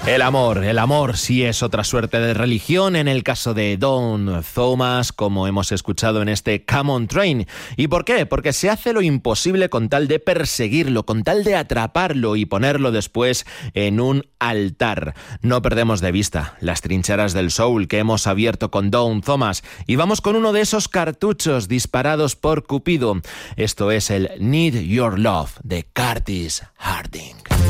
El amor sí es otra suerte de religión en el caso de Don Thomas, como hemos escuchado en este Come On Train. ¿Y por qué? Porque se hace lo imposible con tal de perseguirlo, con tal de atraparlo y ponerlo después en un altar. No perdemos de vista las trincheras del soul que hemos abierto con Don Thomas y vamos con uno de esos cartuchos disparados por Cupido. Esto es el Need Your Love de Curtis Harding.